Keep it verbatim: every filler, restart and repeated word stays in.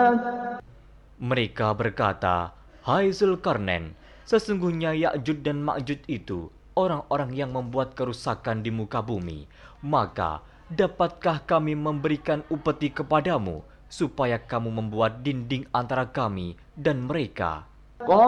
Mereka berkata, "Hai Zulkarnain, sesungguhnya Ya'juj dan Ma'juj itu orang-orang yang membuat kerusakan di muka bumi. Maka, dapatkah kami memberikan upeti kepadamu, supaya kamu membuat dinding antara kami dan mereka?"